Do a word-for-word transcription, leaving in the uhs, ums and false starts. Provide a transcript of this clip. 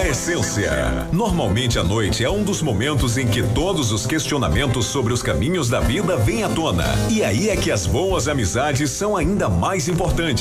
Essência. Normalmente a noite é um dos momentos em que todos os questionamentos sobre os caminhos da vida vêm à tona. E aí é que as boas amizades são ainda mais importantes.